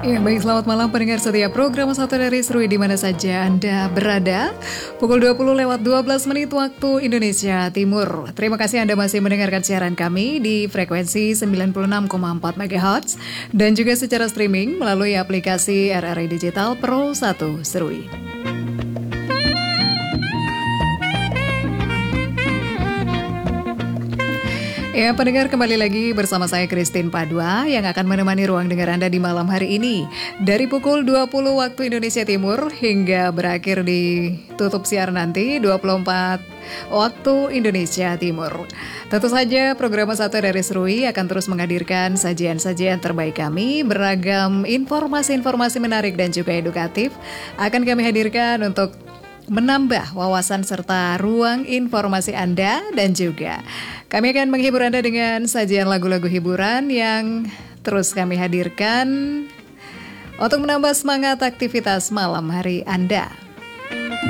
Ya, baik, selamat malam pendengar setia program Satu dari Seru di mana saja Anda berada. Pukul 20 lewat 12 menit waktu Indonesia Timur. Terima kasih Anda masih mendengarkan siaran kami di frekuensi 96,4 MHz dan juga secara streaming melalui aplikasi RRI Digital Pro 1 Serui. Ya, pendengar, kembali lagi bersama saya Christine Padua yang akan menemani ruang dengar Anda di malam hari ini dari pukul 20 waktu Indonesia Timur hingga berakhir di tutup siaran nanti 24 waktu Indonesia Timur. Tentu saja program Satu dari Serui akan terus menghadirkan sajian-sajian terbaik kami, beragam informasi-informasi menarik dan juga edukatif akan kami hadirkan untuk menambah wawasan serta ruang informasi Anda, dan juga kami akan menghibur Anda dengan sajian lagu-lagu hiburan yang terus kami hadirkan untuk menambah semangat aktivitas malam hari Anda.